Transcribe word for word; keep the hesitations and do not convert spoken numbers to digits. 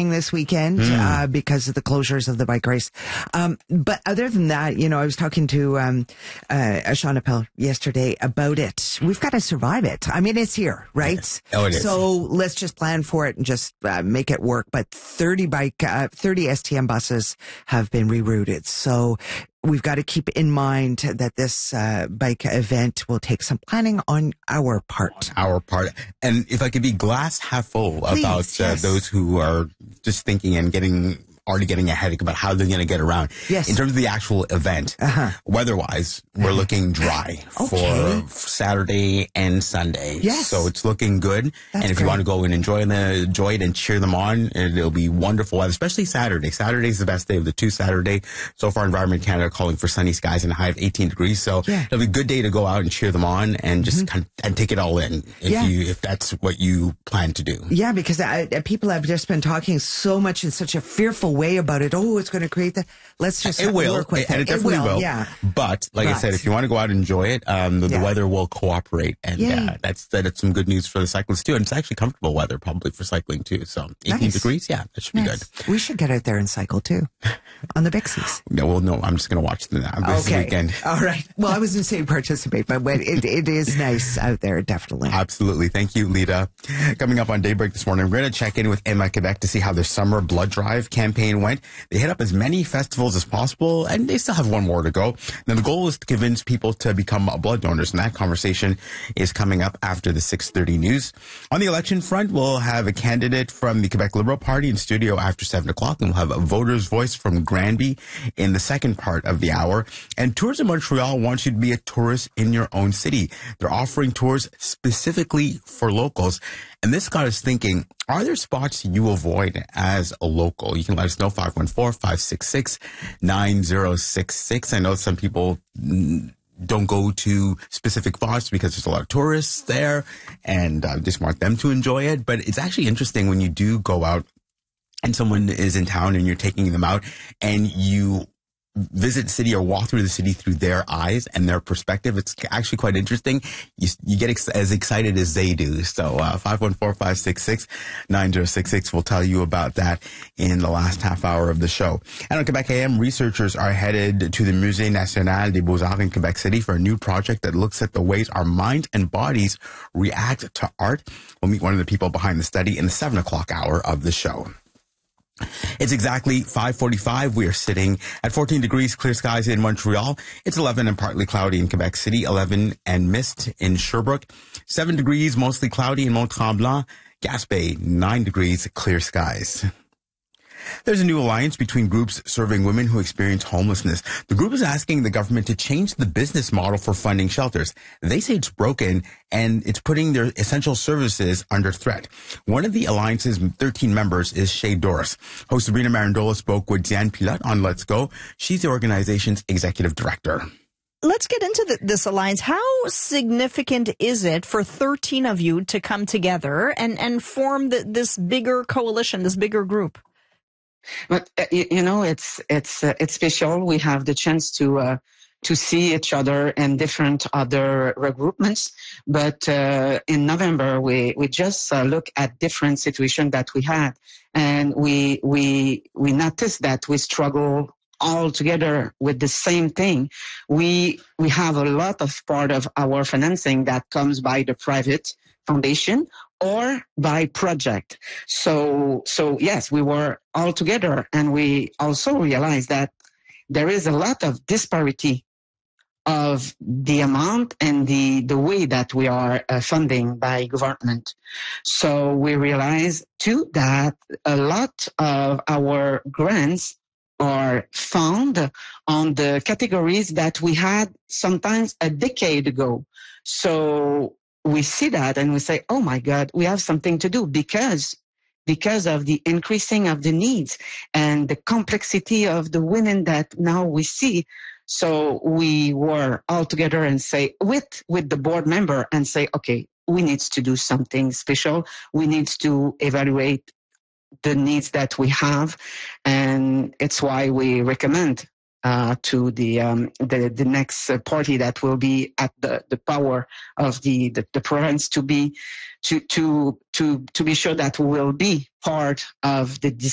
happening this weekend mm. uh, because of the closures of the bike race. Um, but other than that, you know, I was talking to um, uh, Sean Appel yesterday about it. We've got to survive it. I mean, it's here, right? Yes. Oh, it is. So let's just plan for it and just uh, make it work. But thirty bike, uh, thirty S T M buses have been rerouted. So we've got to keep in mind that this uh, bike event will take some planning on our part. On our part. And if I could be glass half full Please, about uh, yes. those who are just thinking and getting already getting a headache about how they're going to get around. Yes. In terms of the actual event, uh-huh. weather-wise, we're looking dry okay. for Saturday and Sunday. Yes. So it's looking good. That's and if great. you want to go and enjoy, the, enjoy it and cheer them on, it'll be wonderful weather, especially Saturday. Saturday's the best day of the two Saturday. So far, Environment Canada calling for sunny skies and a high of eighteen degrees. So yeah. it'll be a good day to go out and cheer them on and just mm-hmm. kind of, and take it all in if yeah. you if that's what you plan to do. Yeah, because I, people have just been talking so much in such a fearful way about it. Oh, it's going to create that. Let's just it will, work with it. And it definitely it will, will. Yeah. But like but. I said, if you want to go out and enjoy it, um, the, yeah. the weather will cooperate, and uh, that's that's some good news for the cyclists too. And it's actually comfortable weather probably for cycling too. So eighteen nice. degrees, yeah, that should be nice. good. We should get out there and cycle too on the Bixies. No, well, no, I'm just going to watch the uh, this okay. weekend. All right. Well, I wasn't saying participate, but it, it is nice out there, definitely. Absolutely. Thank you, Lita. Coming up on Daybreak this morning, we're going to check in with Emma Quebec to see how their summer blood drive campaign went. They hit up as many festivals as possible, and they still have one more to go. Now, the goal is to convince people to become blood donors, and that conversation is coming up after the six thirty news. On the election front, we'll have a candidate from the Quebec Liberal Party in studio after seven o'clock, and we'll have a voter's voice from Granby in the second part of the hour. And Tourism Montreal wants you to be a tourist in your own city. They're offering tours specifically for locals. And this got us thinking, are there spots you avoid as a local? You can let us know, five one four, five six six, nine zero six six. I know some people don't go to specific spots because there's a lot of tourists there and uh, just want them to enjoy it. But it's actually interesting when you do go out and someone is in town and you're taking them out and you visit the city or walk through the city through their eyes and their perspective. It's actually quite interesting. You, you get ex- as excited as they do. So, uh, five one four, five six six, nine zero six six will tell you about that in the last half hour of the show. And on Quebec A M, researchers are headed to the Musée National des Beaux-Arts in Quebec City for a new project that looks at the ways our minds and bodies react to art. We'll meet one of the people behind the study in the seven o'clock hour of the show. It's exactly five forty-five. We are sitting at fourteen degrees, clear skies in Montreal. It's eleven and partly cloudy in Quebec City, eleven and mist in Sherbrooke, seven degrees, mostly cloudy in Mont-Tremblant, Gaspé, nine degrees, clear skies. There's a new alliance between groups serving women who experience homelessness. The group is asking the government to change the business model for funding shelters. They say it's broken and it's putting their essential services under threat. One of the alliance's thirteen members is Shay Doris. Host Sabrina Marandola spoke with Diane Pilote on Let's Go. She's the organization's executive director. Let's get into the, this alliance. How significant is it for thirteen of you to come together and, and form the, this bigger coalition, this bigger group? But uh, you, you know, it's it's uh, it's special. We have the chance to uh, to see each other and different other regroupments. But uh, in November, we we just uh, look at different situations that we had, and we we we noticed that we struggle all together with the same thing. We we have a lot of part of our financing that comes by the private foundation or by project. So, so yes, we were all together, and we also realized that there is a lot of disparity of the amount and the, the way that we are uh, funding by government. So we realized too that a lot of our grants are found on the categories that we had sometimes a decade ago. So we see that and we say, oh my God, we have something to do because, because of the increasing of the needs and the complexity of the women that now we see. So we were all together and say, with, with the board member and say, okay, we need to do something special. We need to evaluate the needs that we have. And it's why we recommend Uh, to the, um, the the next uh, party that will be at the, the power of the, the, the province to be to to to to be sure that we will be part of the